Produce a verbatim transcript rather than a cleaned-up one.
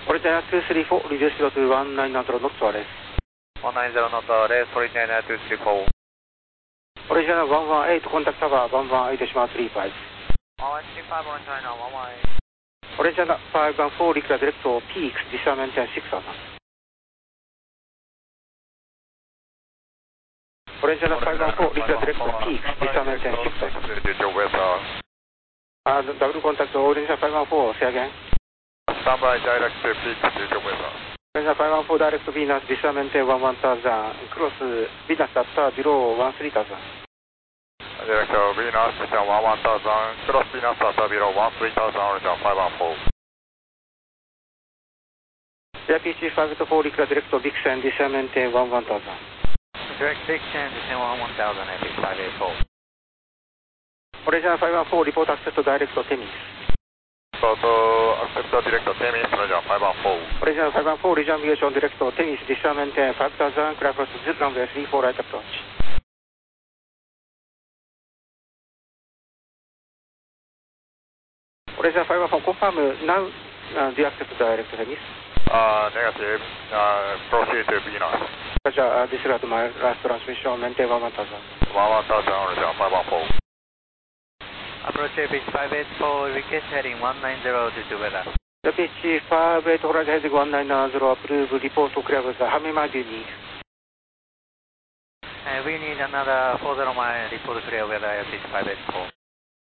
Original two three four, reduce zero to one nine zero knots wireless. one nine zero knots wireless, Original two three four. Original one one eight, contact tower one one eight decimal three five. one one three five, Original one one eight. Original five one four, declare direct to P X, descend maintain six thousand. Original five one four, declare direct to P X, descend maintain six thousand. Uh, double contact Original five one four, say again. Standby direct to P X, detail weather. Original five one four, direct to Venus, descend maintain one one thousand, cross Venus at below one three thousand. Direct to Venus, descend one one thousand, cross Venus at below one three thousand, Original five one four. Air P C five four, declare direct to Vixen, descend maintain one one thousand. Direct Vixen, descend one one thousand, Air P C five eight four. Original five one four, report access to direct to Temis. So to accept the direct to Temis, Original five one four. Original five one four, region aviation direct to Temis, descend maintain five thousand, clear across Z runway three four right approach. Original five one four, confirm now uh, the access to direct to Temis. Uh, negative, uh, proceed to Venus. Roger, uh, disregard my last transmission, maintain one one thousand. one one thousand, Original five one four. Approach Air P C five eight four, request heading one nine zero due to weather. Air P C five eight four, heading one nine zero, approve, report to clear with the how many miles do you need? Uh, we need another four zero mile report clear weather Air P C five eight four.